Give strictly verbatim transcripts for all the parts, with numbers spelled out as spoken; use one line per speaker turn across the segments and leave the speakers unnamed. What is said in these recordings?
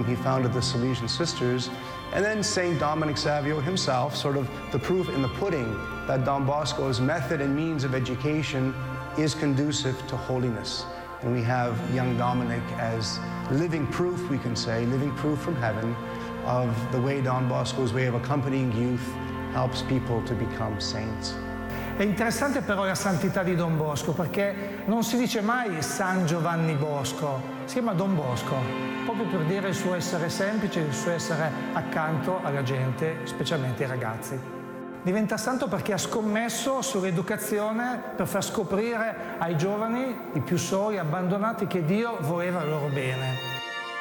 he founded the Salesian Sisters. And then Saint Dominic Savio himself, sort of the proof in the pudding that Don Bosco's method and means of education is conducive to holiness. And we have young Dominic as living proof, we can say, living proof from heaven of the way Don Bosco's way of accompanying youth helps people to become saints.
È interessante però la santità di Don Bosco, perché non si dice mai San Giovanni Bosco, si chiama Don Bosco, proprio per dire il suo essere semplice, il suo essere accanto alla gente, specialmente ai ragazzi. Diventa santo perché ha scommesso sull'educazione per far scoprire ai giovani, i più soli, abbandonati, che Dio voleva loro bene.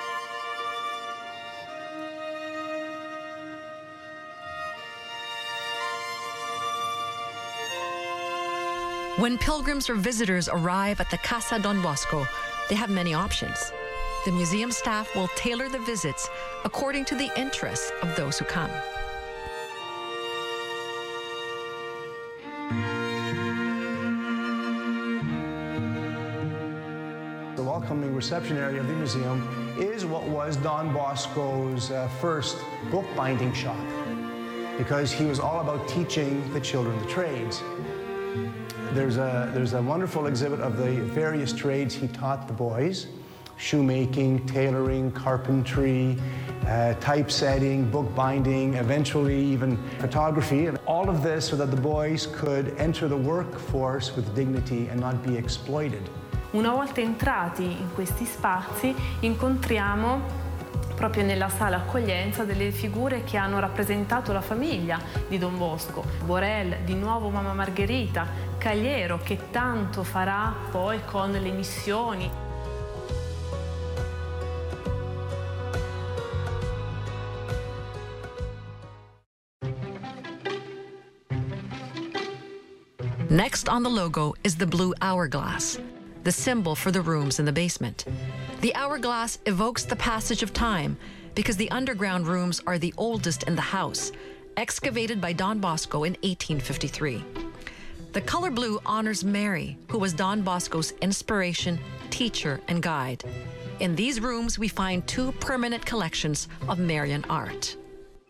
When pilgrims or visitors arrive at the Casa Don Bosco, they have many options. The museum staff will tailor the visits according to the interests of those who come.
The welcoming reception area of the museum is what was Don Bosco's uh, first bookbinding shop, because he was all about teaching the children the trades. There's a, there's a wonderful exhibit of the various trades he taught the boys: shoemaking, tailoring, carpentry, uh, typesetting, bookbinding, eventually even photography. All of this so that the boys could enter the workforce with dignity and not be exploited.
Una volta entrati in questi spazi incontriamo proprio nella sala accoglienza delle figure che hanno rappresentato la famiglia di Don Bosco. Borel, di nuovo Mamma Margherita, Cagliero, che tanto farà poi con le missioni.
Next on the logo is the blue hourglass, the symbol for the rooms in the basement. The hourglass evokes the passage of time because the underground rooms are the oldest in the house, excavated by Don Bosco in eighteen fifty-three. The color blue honors Mary, who was Don Bosco's inspiration, teacher, and guide. In these rooms, we find two permanent collections of Marian art.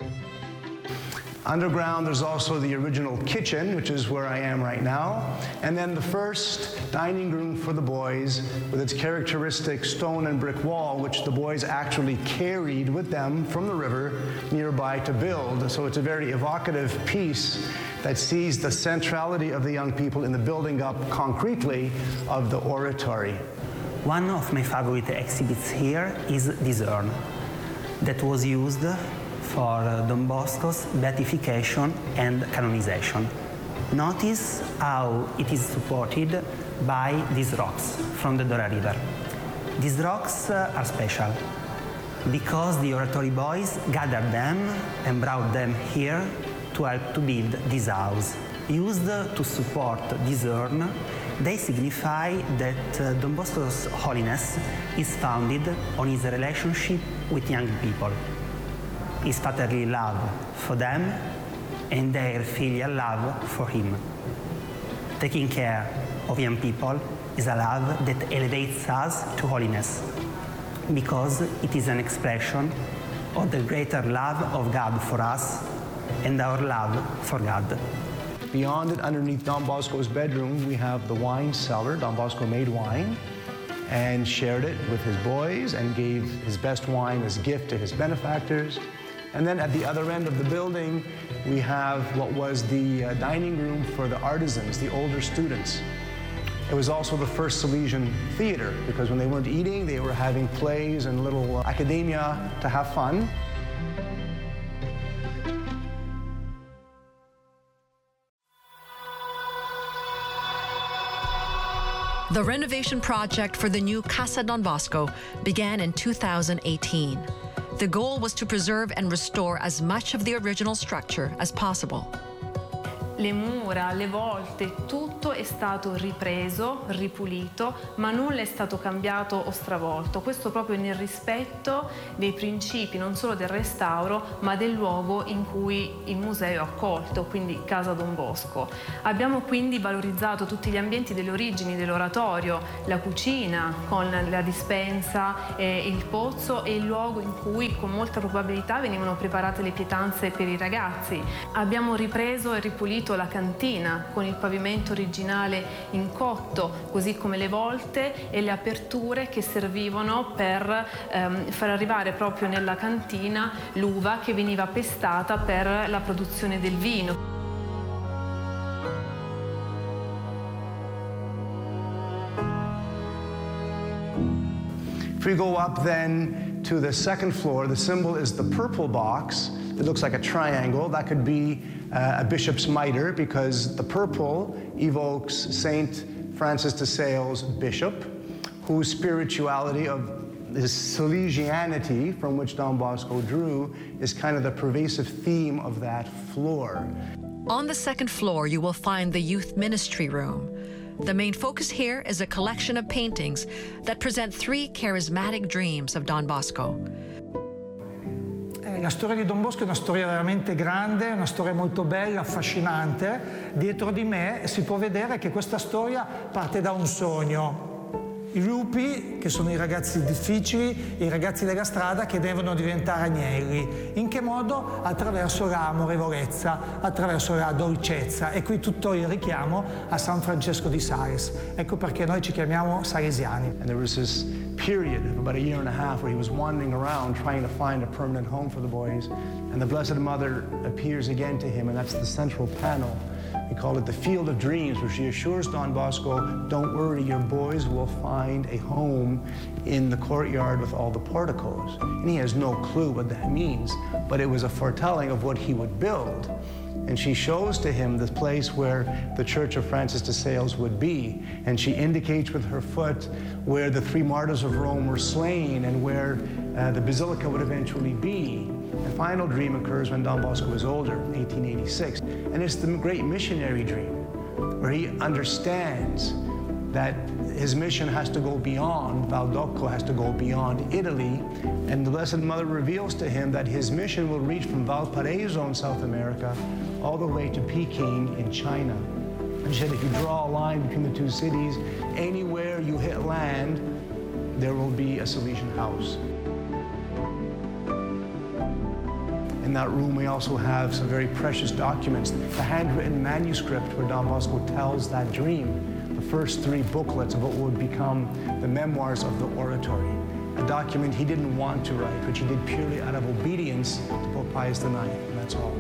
Underground, there's also the original kitchen, which is where I am right now, and then the first dining room for the boys with its characteristic stone and brick wall, which the boys actually carried with them from the river nearby to build. So it's a very evocative piece that sees the centrality of the young people in the building up concretely of the oratory.
One of my favorite exhibits here is this urn that was used for Don Bosco's beatification and canonization. Notice how it is supported by these rocks from the Dora River. These rocks are special because the oratory boys gathered them and brought them here to help to build this house. Used to support this urn, they signify that uh, Don Bosco's holiness is founded on his relationship with young people, his fatherly love for them and their filial love for him. Taking care of young people is a love that elevates us to holiness because it is an expression of the greater love of God for us and our love for God.
Beyond it, underneath Don Bosco's bedroom, we have the wine cellar. Don Bosco made wine and shared it with his boys and gave his best wine as a gift to his benefactors. And then at the other end of the building, we have what was the uh, dining room for the artisans, the older students. It was also the first Salesian theater, because when they weren't eating, they were having plays and little uh, academia to have fun.
The renovation project for the new Casa Don Bosco began in two thousand eighteen. The goal was to preserve and restore as much of the original structure as possible.
Le mura, le volte, tutto è stato ripreso, ripulito, ma nulla è stato cambiato o stravolto. Questo proprio nel rispetto dei principi non solo del restauro, ma del luogo in cui il museo è accolto, quindi Casa Don Bosco. Abbiamo quindi valorizzato tutti gli ambienti delle origini dell'oratorio, la cucina con la dispensa, eh, il pozzo e il luogo in cui con molta probabilità venivano preparate le pietanze per i ragazzi. Abbiamo ripreso e ripulito la cantina con il pavimento originale in cotto, così come le volte e le aperture che servivano per ehm, far arrivare proprio nella cantina l'uva che veniva pestata per la produzione del vino.
If we go up then to the second floor, the symbol is the purple box. It looks like a triangle. That could be uh, a bishop's mitre because the purple evokes Saint Francis de Sales, bishop, whose spirituality of his Salesianity, from which Don Bosco drew, is kind of the pervasive theme of that floor.
On the second floor, you will find the youth ministry room. The main focus here is a collection of paintings that present three charismatic dreams of Don Bosco.
La storia di Don Bosco è una storia veramente grande, una storia molto bella, affascinante. Dietro di me si può vedere che questa storia parte da un sogno. I lupi, che sono i ragazzi difficili, i ragazzi della strada che devono diventare agnelli. In che modo? Attraverso l'amorevolezza, attraverso la dolcezza. E qui tutto il richiamo a San Francesco di Sales. Ecco perché noi ci chiamiamo salesiani.
And there was this period of about a year and a half where he was wandering around trying to find a permanent home for the boys. And the Blessed Mother appears again to him, and that's the central panel. We call it the Field of Dreams, where she assures Don Bosco, don't worry, your boys will find a home in the courtyard with all the porticos. And he has no clue what that means, but it was a foretelling of what he would build. And she shows to him the place where the Church of Francis de Sales would be. And she indicates with her foot where the three martyrs of Rome were slain and where uh, the basilica would eventually be. The final dream occurs when Don Bosco is older, eighteen eighty-six. And it's the great missionary dream, where he understands that his mission has to go beyond, Valdocco has to go beyond Italy. And the Blessed Mother reveals to him that his mission will reach from Valparaiso in South America all the way to Peking in China. And she said, if you draw a line between the two cities, anywhere you hit land, there will be a Salesian house. In that room, we also have some very precious documents. The handwritten manuscript where Don Bosco tells that dream. The first three booklets of what would become the memoirs of the oratory. A document he didn't want to write, which he did purely out of obedience to Pope Pius the ninth, and that's all.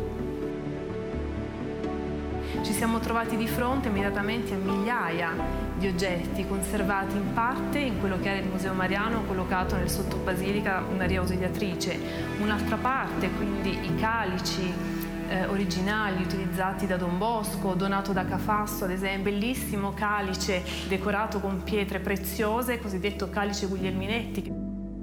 Ci siamo trovati di fronte immediatamente a migliaia di oggetti conservati in parte in quello che era il Museo Mariano collocato nel sottobasilica Maria Ausiliatrice, un'altra parte quindi i calici eh, originali utilizzati da Don Bosco, donato da Cafasso ad esempio, bellissimo calice decorato con pietre preziose, cosiddetto calice Guglielminetti.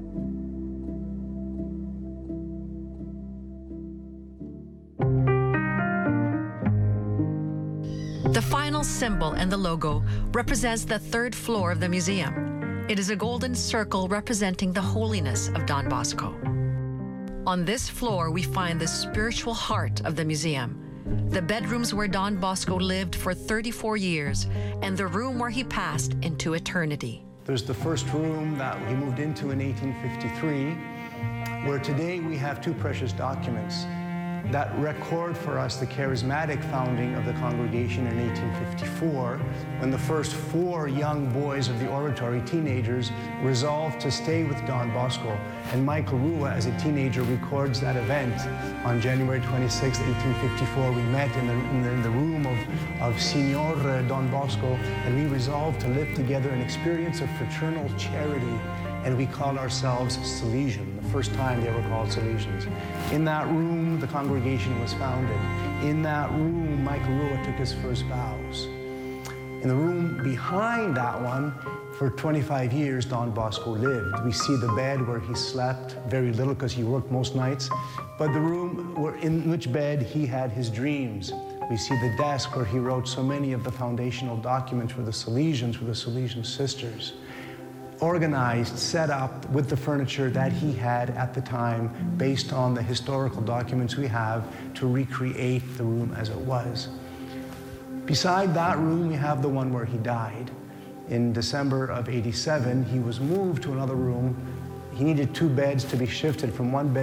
The final symbol and the logo represents the third floor of the museum. It is a golden circle representing the holiness of Don Bosco. On this floor, we find the spiritual heart of the museum, the bedrooms where Don Bosco lived for thirty-four years, and the room where he passed into eternity.
There's the first room that he moved into in eighteen fifty-three, where today we have two precious documents that record for us the charismatic founding of the congregation in eighteen fifty-four, when the first four young boys of the oratory, teenagers, resolved to stay with Don Bosco. And Michael Rua, as a teenager, records that event on January twenty-sixth, eighteen fifty-four. We met in the, in the, in the room of, of Signor Don Bosco, and we resolved to live together an experience of fraternal charity, and we called ourselves Salesian, the first time they were called Salesians. In that room, the congregation was founded. In that room, Michael Rua took his first vows. In the room behind that one, for twenty-five years, Don Bosco lived. We see the bed where he slept, very little because he worked most nights, but the room where, in which bed he had his dreams. We see the desk where he wrote so many of the foundational documents for the Salesians, for the Salesian sisters. Organized, set up with the furniture that he had at the time based on the historical documents we have to recreate the room as it was. Beside that room, we have the one where he died. In December of eighty-seven, he was moved to another room. He needed two beds to be shifted from one bed